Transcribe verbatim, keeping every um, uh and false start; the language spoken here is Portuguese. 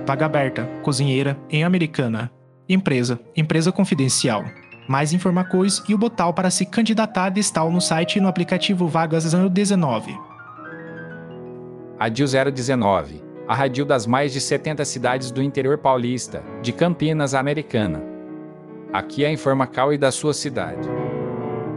vaga aberta, cozinheira, em Americana. Empresa, empresa confidencial. Mais informações e o botão para se candidatar estão no site e no aplicativo Vagas zero dezenove. Radil zero dezenove, a radil das mais de setenta cidades do interior paulista, de Campinas a Americana. Aqui é a Informacal e da sua cidade.